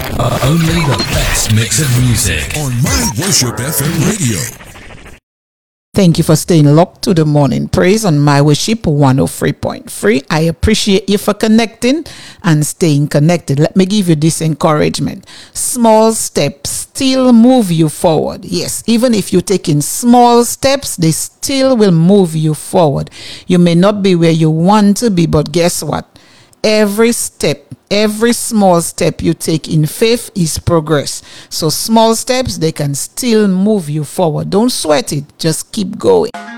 Only the best mix of music on My Worship FM Radio. Thank you for staying locked to the morning praise on My Worship 103.3. I appreciate you for connecting and staying connected. Let me give you this encouragement. Small steps still move you forward. Yes, even if you're taking small steps, they still will move you forward. You may not be where you want to be, but guess what? Every small step you take in faith is progress. So small steps, they can still move you forward. Don't sweat it. Just keep going.